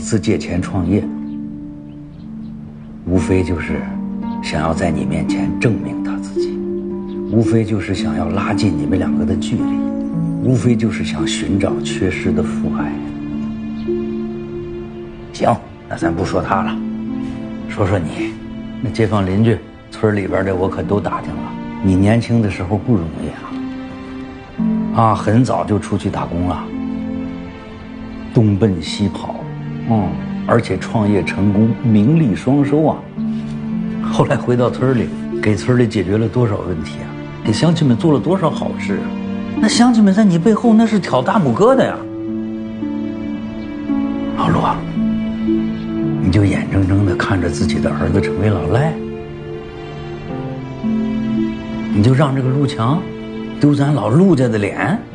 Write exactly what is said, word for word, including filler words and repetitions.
次借钱创业，无非就是想要在你面前证明他自己，无非就是想要拉近你们两个的距离，无非就是想寻找缺失的父爱。行，那咱不说他了，说说你。那街坊邻居村里边的我可都打听了，你年轻的时候不容易啊，啊，很早就出去打工了，东奔西跑，嗯，而且创业成功，名利双收啊。后来回到村里，给村里解决了多少问题啊，给乡亲们做了多少好事啊，那乡亲们在你背后那是挑大拇哥的呀。老陆啊，你就眼睁睁地看着自己的儿子成为老赖，你就让这个陆强丢咱老陆家的脸？